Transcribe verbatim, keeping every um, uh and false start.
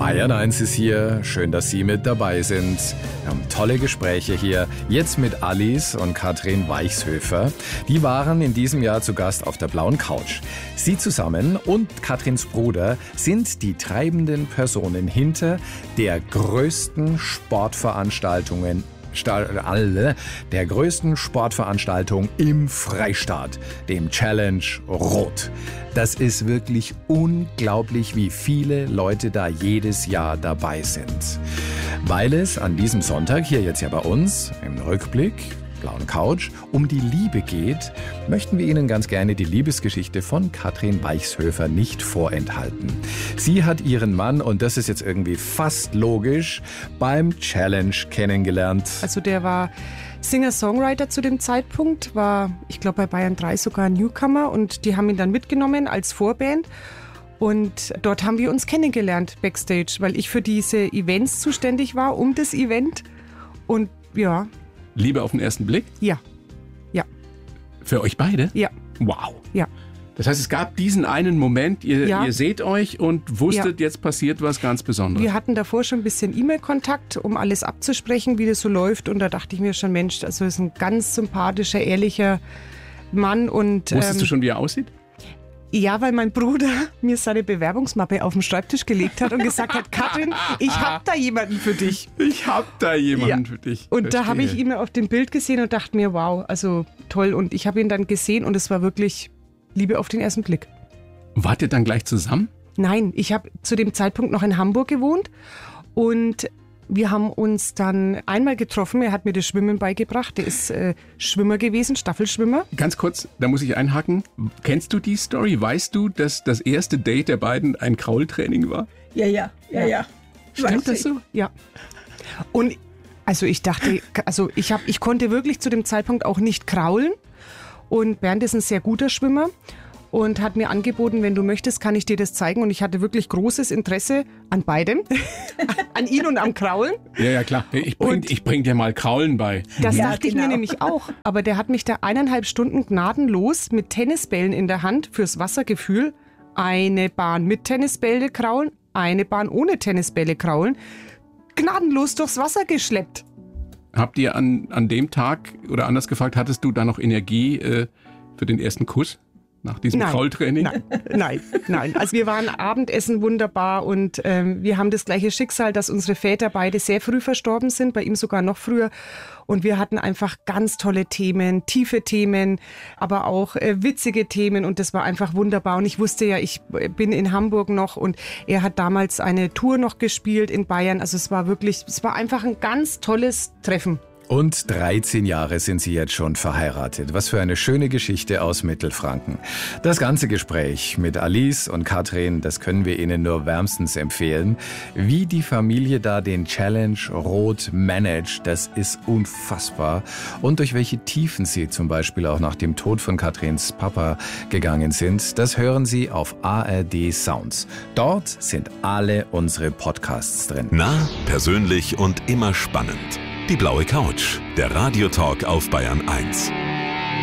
Bayern eins ist hier. Schön, dass Sie mit dabei sind. Wir haben tolle Gespräche hier. Jetzt mit Alice und Katrin Weichshöfer. Die waren in diesem Jahr zu Gast auf der blauen Couch. Sie zusammen und Katrins Bruder sind die treibenden Personen hinter der größten Sportveranstaltungen alle der größten Sportveranstaltung im Freistaat, dem Challenge Rot. Das ist wirklich unglaublich, wie viele Leute da jedes Jahr dabei sind. Weil es an diesem Sonntag, hier jetzt ja bei uns, im Rückblick, blauen Couch, um die Liebe geht, möchten wir Ihnen ganz gerne die Liebesgeschichte von Katrin Weichshöfer nicht vorenthalten. Sie hat ihren Mann, und das ist jetzt irgendwie fast logisch, beim Challenge kennengelernt. Also der war Singer-Songwriter zu dem Zeitpunkt, war, ich glaube, bei Bayern drei sogar Newcomer, und die haben ihn dann mitgenommen als Vorband. Und dort haben wir uns kennengelernt backstage, weil ich für diese Events zuständig war, um das Event. Und ja. Liebe auf den ersten Blick? Ja. Ja. Für euch beide? Ja. Wow. Ja. Das heißt, es gab diesen einen Moment, ihr, ja. ihr seht euch und wusstet, ja. jetzt passiert was ganz Besonderes. Wir hatten davor schon ein bisschen E-Mail-Kontakt, um alles abzusprechen, wie das so läuft. Und da dachte ich mir schon, Mensch, also ist ein ganz sympathischer, ehrlicher Mann. Und, Wusstest ähm, du schon, wie er aussieht? Ja, weil mein Bruder mir seine Bewerbungsmappe auf den Schreibtisch gelegt hat und gesagt hat, Katrin, ich hab da jemanden für dich. Ich hab da jemanden ja. für dich. Und Verstehe. Da habe ich ihn auf dem Bild gesehen und dachte mir, wow, also toll. Und ich habe ihn dann gesehen und es war wirklich Liebe auf den ersten Blick. Wart ihr dann gleich zusammen? Nein, ich habe zu dem Zeitpunkt noch in Hamburg gewohnt und wir haben uns dann einmal getroffen. Er hat mir das Schwimmen beigebracht. Der ist äh, Schwimmer gewesen, Staffelschwimmer. Ganz kurz, da muss ich einhaken. Kennst du die Story? Weißt du, dass das erste Date der beiden ein Kraultraining war? Ja, ja, ja, ja. Stimmt das so? Ja. Und also ich dachte, also ich, hab, ich konnte wirklich zu dem Zeitpunkt auch nicht kraulen. Und Bernd ist ein sehr guter Schwimmer und hat mir angeboten, wenn du möchtest, kann ich dir das zeigen. Und ich hatte wirklich großes Interesse an beidem, an ihn und am Kraulen. Ja, ja, klar. Ich bring, ich bring dir mal Kraulen bei. Das ja, dachte genau. ich mir nämlich auch. Aber der hat mich da eineinhalb Stunden gnadenlos mit Tennisbällen in der Hand fürs Wassergefühl, eine Bahn mit Tennisbälle kraulen, eine Bahn ohne Tennisbälle kraulen, gnadenlos durchs Wasser geschleppt. Habt ihr an, an dem Tag, oder anders gefragt, hattest du da noch Energie äh, für den ersten Kuss? Nach diesem nein, Kraultraining? Nein, nein, nein. Also wir waren Abendessen wunderbar und ähm, wir haben das gleiche Schicksal, dass unsere Väter beide sehr früh verstorben sind, bei ihm sogar noch früher. Und wir hatten einfach ganz tolle Themen, tiefe Themen, aber auch äh, witzige Themen und das war einfach wunderbar. Und ich wusste ja, ich bin in Hamburg noch und er hat damals eine Tour noch gespielt in Bayern. Also es war wirklich, es war einfach ein ganz tolles Treffen. Und dreizehn Jahre sind sie jetzt schon verheiratet. Was für eine schöne Geschichte aus Mittelfranken. Das ganze Gespräch mit Alice und Katrin, das können wir Ihnen nur wärmstens empfehlen. Wie die Familie da den Challenge Rot managt, das ist unfassbar. Und durch welche Tiefen sie zum Beispiel auch nach dem Tod von Katrins Papa gegangen sind, das hören Sie auf A R D Sounds. Dort sind alle unsere Podcasts drin. Nah, persönlich und immer spannend. Die blaue Couch, der Radiotalk auf Bayern eins.